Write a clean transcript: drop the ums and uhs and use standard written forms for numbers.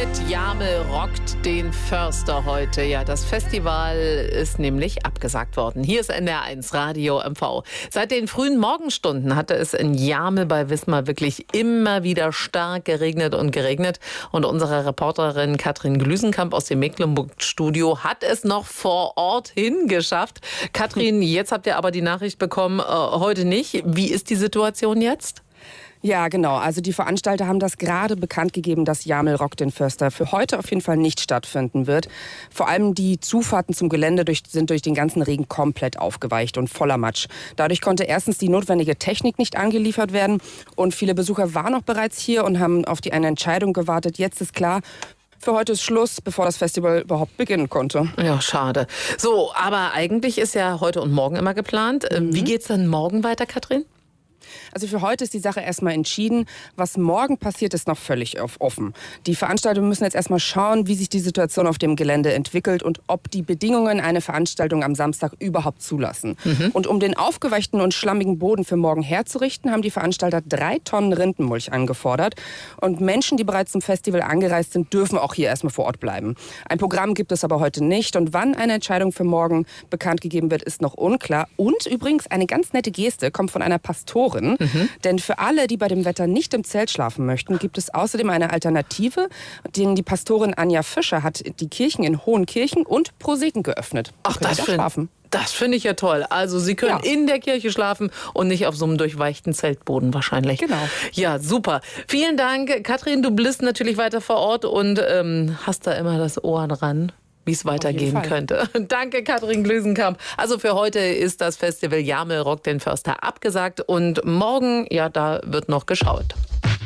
mit Jamel rockt den Förster heute. Ja, das Festival ist nämlich abgesagt worden. Hier ist NDR1 Radio MV. Seit den frühen Morgenstunden hatte es in Jamel bei Wismar wirklich immer wieder stark geregnet. Und unsere Reporterin Katrin Glüsenkamp aus dem Mecklenburg-Studio hat es noch vor Ort hingeschafft. Katrin, jetzt habt ihr aber die Nachricht bekommen, heute nicht. Wie ist die Situation jetzt? Ja, genau. Also die Veranstalter haben das gerade bekannt gegeben, dass Jamel rockt den Förster für heute auf jeden Fall nicht stattfinden wird. Vor allem die Zufahrten zum Gelände sind durch den ganzen Regen komplett aufgeweicht und voller Matsch. Dadurch konnte erstens die notwendige Technik nicht angeliefert werden und viele Besucher waren auch bereits hier und haben auf eine Entscheidung gewartet. Jetzt ist klar, für heute ist Schluss, bevor das Festival überhaupt beginnen konnte. Ja, schade. So, aber eigentlich ist ja heute und morgen immer geplant. Wie geht's dann morgen weiter, Katrin? Also für heute ist die Sache erstmal entschieden. Was morgen passiert, ist noch völlig offen. Die Veranstalter müssen jetzt erstmal schauen, wie sich die Situation auf dem Gelände entwickelt und ob die Bedingungen eine Veranstaltung am Samstag überhaupt zulassen. Und um den aufgeweichten und schlammigen Boden für morgen herzurichten, haben die Veranstalter 3 Tonnen Rindenmulch angefordert. Und Menschen, die bereits zum Festival angereist sind, dürfen auch hier erstmal vor Ort bleiben. Ein Programm gibt es aber heute nicht. Und wann eine Entscheidung für morgen bekannt gegeben wird, ist noch unklar. Und übrigens eine ganz nette Geste kommt von einer Pastorin. Denn für alle, die bei dem Wetter nicht im Zelt schlafen möchten, gibt es außerdem eine Alternative. Denn die Pastorin Anja Fischer hat die Kirchen in Hohenkirchen und Proseken geöffnet. Ach, das finde ich ja toll. Also Sie können in der Kirche schlafen und nicht auf so einem durchweichten Zeltboden wahrscheinlich. Genau. Ja, super. Vielen Dank. Katrin, du bist natürlich weiter vor Ort und hast da immer das Ohr dran, wie es weitergehen könnte. Danke, Katrin Glüsenkamp. Also für heute ist das Festival Jamel rockt den Förster abgesagt und morgen, ja, da wird noch geschaut.